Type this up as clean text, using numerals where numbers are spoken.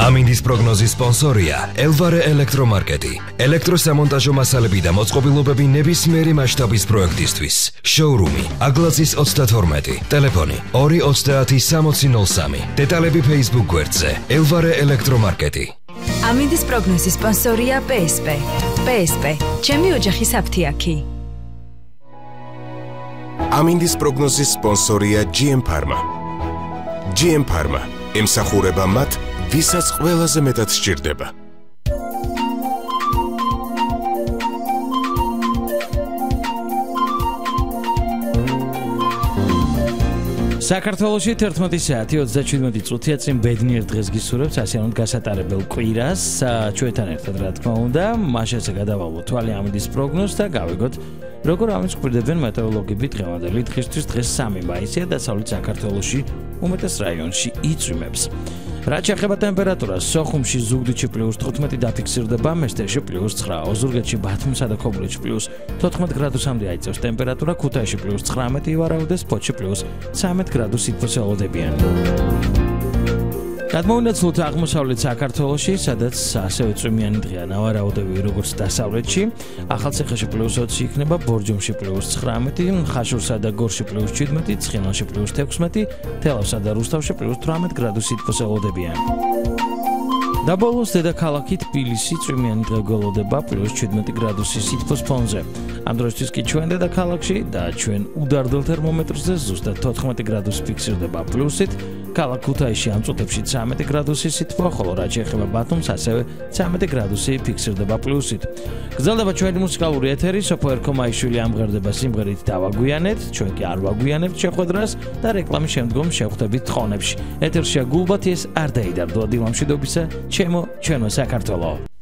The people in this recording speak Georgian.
ამინდის პროგნოზის სპონსორია ელვარე ელექტრომარკეტი. ელექტროსამონტაჟო მასალები და მოწყობილობები ნებისმიერი მასშტაბის პროექტისთვის. შოურუმი აგლაზის 32, ტელეფონი 2306003. დეტალები Facebook გვერდზე ელვარე ელექტრომარკეტი. ამინდის პროგნოზის სპონსორია PSP. PSP, ჩემი ოჯახის აფთიაქი. ამინდის პროგნოზის სპონსორია GM Pharma. GM Pharma ემსახურება მათ, ვისაც ყველაზე მეტად სჭირდება. საქართველოში 11 საათი 37 წუთია წინ ბედნიერ დღეს გისურვებთ ასიანად გასატარებელ კვირას. ჩვენთან ერთად რა თქმა უნდა, მაშასე გადავალოთ თვალი ამინდის პროგნოზს და გავიგოთ როგორ ამიწყვილდებიან მეტეოროლოგები დღევანდელი დღისთვის. დღეს 3 მაისია და დასავლეთ საქართველოში უმეტეს რაიონში იწვიმებს. რაც შეეხება ტემპერატურას, სოხუმში ზუგდიდში +15 დაფიქსირდება, მესტიაში +9, ოზურგეთში, ბათუმსა და ქობულეთში +14 გრადუსამდე აიწევს ტემპერატურა, ქუთაისში +19 ივარაუდეს, ფოთში +13 გრადუსი იფოსეოლოდებიან. გადმოვინაცვლოთ აღმოსავლეთ საქართველოში, სადაც ასევე წვიმიანი დღეა, ნავარაუდები როგორც დასავლეთში, ახალციხეში +20 იქნება, ბორჯომში +19, ხაშურსა და გორში +17, ცხინვალში +16, თელავსა და რუსთავში +18 გრადუსი იფოსეოლოდებიან. და ბოლოს დედაქალაქი თბილისი წვიმიანი დღე გველოდება +17 გრადუსი სითბოს ფონზე. ამ დროისთვის კი ჩვენ დედაქალაქში და ჩვენ უდარდელ თერმომეტრზე ზუსტად 14 გრადუსი ფიქსირდება პლუსით, ქალაქ ქუთაისში ამ წუთებში 13 გრადუსი სითბო, ხოლო რაც შეეხება ბათუმს, ასევე 13 გრადუსი ფიქსირდება პლუსით. გრძელდება ჩვენი მუსიკალური ეთერი, სოფო ერქომაიშვილი ამღერდება სიმღერით დავაგვიანეთ, ჩვენ კი არ ვაგვიანებთ შეხვედრას და რეკლამის შემდგომ შევხვდებით ხონებში. ეთერშია გულბათი, ეს არ დაიდარდო დილამშვიდობისა, ჩემო ჩვენო საქართველო.